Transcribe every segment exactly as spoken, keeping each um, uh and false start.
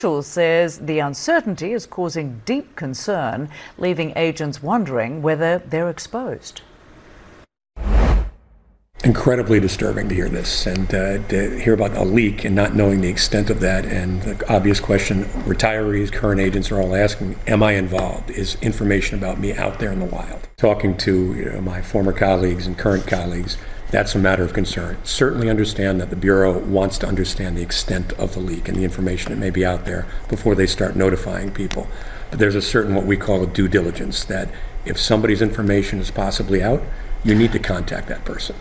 Official says the uncertainty is causing deep concern, leaving agents wondering whether they're exposed. Incredibly disturbing to hear this and uh, to hear about a leak and not knowing the extent of that. And the obvious question retirees, current agents are all asking, am I involved? Is information about me out there in the wild? Talking to you know, my former colleagues and current colleagues, that's a matter of concern. Certainly understand that the Bureau wants to understand the extent of the leak and the information that may be out there before they start notifying people. But there's a certain what we call a due diligence that if somebody's information is possibly out, you need to contact that person.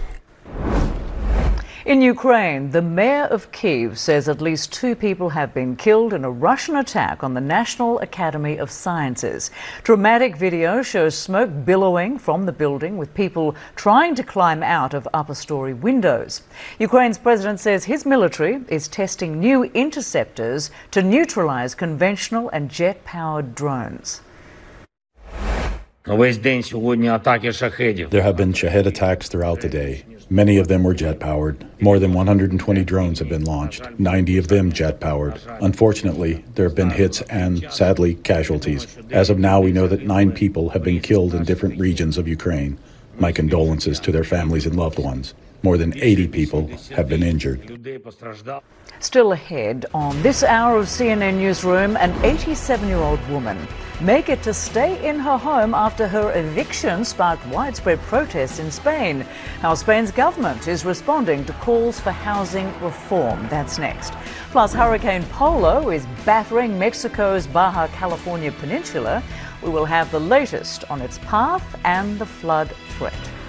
In Ukraine, the mayor of Kyiv says at least two people have been killed in a Russian attack on the National Academy of Sciences. Dramatic video shows smoke billowing from the building with people trying to climb out of upper story windows. Ukraine's president says his military is testing new interceptors to neutralize conventional and jet-powered drones. There have been Shahed attacks throughout the day. Many of them were jet-powered. More than one hundred twenty drones have been launched, ninety of them jet-powered. Unfortunately, there have been hits and, sadly, casualties. As of now, we know that nine people have been killed in different regions of Ukraine. My condolences to their families and loved ones. More than eighty people have been injured. Still ahead on this hour of C N N Newsroom, an eighty-seven-year-old woman may get to stay in her home after her eviction sparked widespread protests in Spain. How Spain's government is responding to calls for housing reform. That's next. Plus, Hurricane Polo is battering Mexico's Baja California Peninsula. We will have the latest on its path and the flood threat.